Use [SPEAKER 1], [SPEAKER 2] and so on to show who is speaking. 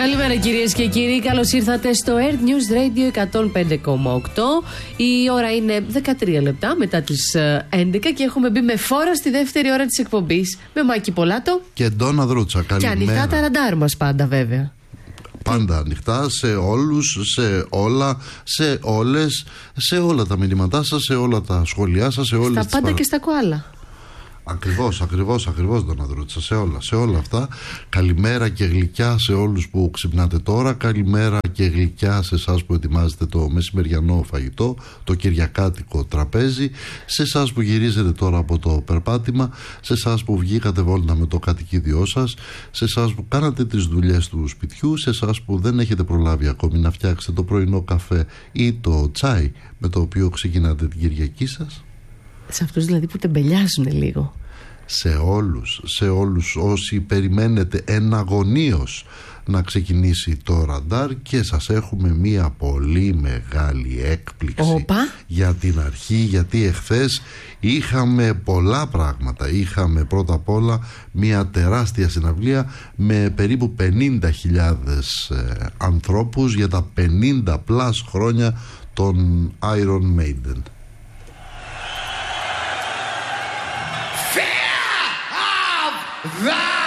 [SPEAKER 1] Καλημέρα κυρίες και κύριοι, καλώς ήρθατε στο Earth News Radio 105,8. Η ώρα είναι 13 λεπτά μετά τις 11 και έχουμε μπει με φόρα στη δεύτερη ώρα της εκπομπής με Μάκη Πολάτο
[SPEAKER 2] και Ντόνα Δρούτσα. Καλημέρα.
[SPEAKER 1] Και ανοιχτά τα ραντάρ μας πάντα βέβαια.
[SPEAKER 2] Πάντα ανοιχτά σε όλους, σε όλα, σε όλες, σε όλα τα μηνύματά σας, σε όλα τα σχόλιά σας, σε όλες
[SPEAKER 1] στα πάντα και στα κοάλα.
[SPEAKER 2] Ακριβώς Ντόνα Δρούτσα, σε όλα αυτά. Καλημέρα και γλυκιά σε όλους που ξυπνάτε τώρα. Καλημέρα και γλυκιά σε εσάς που ετοιμάζετε το μεσημεριανό φαγητό, το κυριακάτικο τραπέζι, σε εσάς που γυρίζετε τώρα από το περπάτημα, σε εσάς που βγήκατε βόλτα με το κατοικίδιό σας, σε εσάς που κάνατε τις δουλειές του σπιτιού, σε εσάς που δεν έχετε προλάβει ακόμη να φτιάξετε το πρωινό καφέ ή το τσάι με το οποίο ξεκινάτε την Κυριακή σας.
[SPEAKER 1] Σε αυτούς δηλαδή που τεμπελιάζουν λίγο.
[SPEAKER 2] Σε όλους όσοι περιμένετε εναγωνίως να ξεκινήσει το ραντάρ, και σας έχουμε μία πολύ μεγάλη έκπληξη για την αρχή, γιατί εχθές είχαμε πολλά πράγματα. Είχαμε πρώτα απ' όλα μία τεράστια συναυλία με περίπου 50.000 ανθρώπους για τα 50 πλάς χρόνια των Iron Maiden.
[SPEAKER 3] The